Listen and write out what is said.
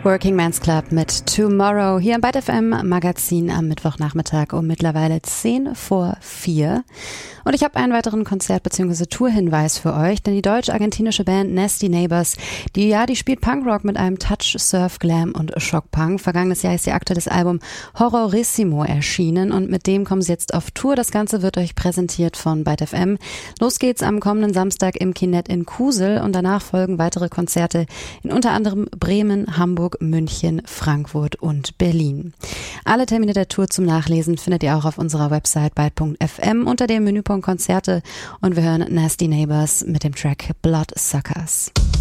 Working Man's Club mit Tomorrow hier im Byte FM Magazin am Mittwochnachmittag um mittlerweile 4:10. Und ich habe einen weiteren Konzert- bzw. Tourhinweis für euch, denn die deutsch-argentinische Band Nasty Neighbors, die spielt Punkrock mit einem Touch, Surf, Glam und Schockpunk. Vergangenes Jahr ist ihr aktuelles Album Horrorissimo erschienen und mit dem kommen sie jetzt auf Tour. Das Ganze wird euch präsentiert von Byte FM. Los geht's am kommenden Samstag im Kinett in Kusel und danach folgen weitere Konzerte in unter anderem Bremen, Hamburg, München, Frankfurt und Berlin. Alle Termine der Tour zum Nachlesen findet ihr auch auf unserer Website byte.fm unter dem Menüpunkt Konzerte und wir hören Nasty Neighbors mit dem Track Bloodsuckers.